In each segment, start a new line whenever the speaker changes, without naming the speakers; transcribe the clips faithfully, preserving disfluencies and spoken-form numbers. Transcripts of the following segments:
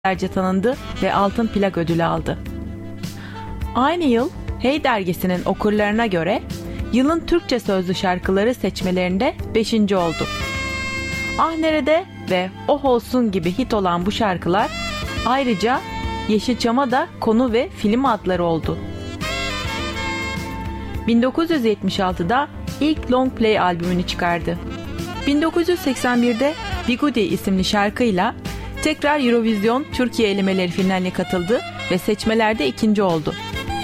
tanındı ve altın plak ödülü aldı. Aynı yıl Hey dergisinin okurlarına göre yılın Türkçe sözlü şarkıları seçmelerinde beşinci oldu. Ah Nerede ve Oh Olsun gibi hit olan bu şarkılar ayrıca Yeşilçam'a da konu ve film adları oldu. bin dokuz yüz yetmiş altıda ilk long play albümünü çıkardı. bin dokuz yüz seksen birde Bigudi isimli şarkıyla tekrar Eurovision Türkiye elemeleri finaline katıldı ve seçmelerde ikinci oldu.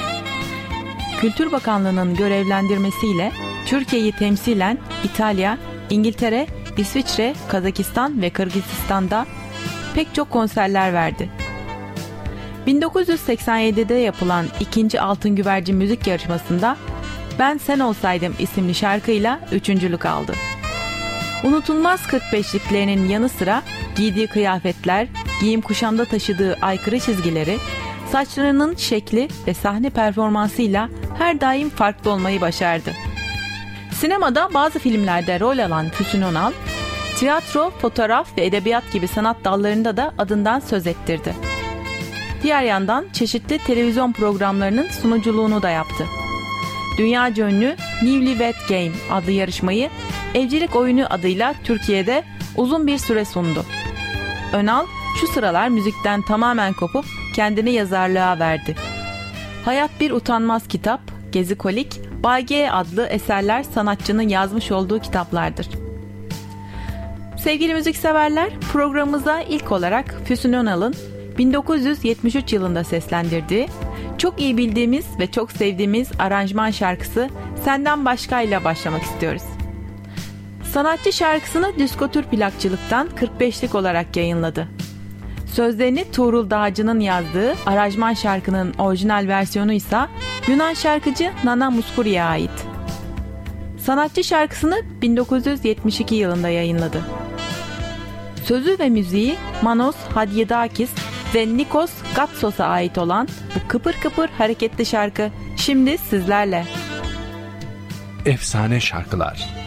Kültür Bakanlığı'nın görevlendirmesiyle Türkiye'yi temsilen İtalya, İngiltere, İsviçre, Kazakistan ve Kırgızistan'da pek çok konserler verdi. bin dokuz yüz seksen yedide yapılan ikinci Altın Güvercin müzik yarışmasında Ben Sen Olsaydım isimli şarkıyla üçüncülük aldı. Unutulmaz kırk beşliklerinin yanı sıra giydiği kıyafetler, giyim kuşamda taşıdığı aykırı çizgileri, saçlarının şekli ve sahne performansıyla her daim farklı olmayı başardı. Sinemada bazı filmlerde rol alan Füsun Önal, tiyatro, fotoğraf ve edebiyat gibi sanat dallarında da adından söz ettirdi. Diğer yandan çeşitli televizyon programlarının sunuculuğunu da yaptı. Dünyaca ünlü Newlywed Game adlı yarışmayı Evcilik Oyunu adıyla Türkiye'de uzun bir süre sundu. Önal şu sıralar müzikten tamamen kopup kendini yazarlığa verdi. Hayat Bir Utanmaz Kitap, Gezikolik, Bay G adlı eserler sanatçının yazmış olduğu kitaplardır. Sevgili müzikseverler, programımıza ilk olarak Füsun Önal'ın bin dokuz yüz yetmiş üç yılında seslendirdiği, çok iyi bildiğimiz ve çok sevdiğimiz aranjman şarkısı Senden Başka ile başlamak istiyoruz. Sanatçı şarkısını diskotür plakçılıktan kırk beşlik olarak yayınladı. Sözlerini Tuğrul Dağcı'nın yazdığı aranjman şarkının orijinal versiyonu ise Yunan şarkıcı Nana Mouskouri'ye ait. Sanatçı şarkısını bin dokuz yüz yetmiş iki yılında yayınladı. Sözü ve müziği Manos Hadyadakis ve Nikos Gatsos'a ait olan bu kıpır kıpır hareketli şarkı şimdi sizlerle.
Efsane şarkılar.